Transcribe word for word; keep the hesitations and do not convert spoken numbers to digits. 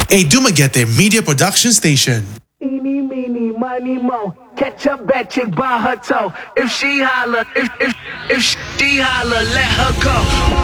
A Dumaguete Media Production Station. Eeny, meeny, miny, mo. Catch a bad chick by her toe. If she holler, if if if she holler, let her go.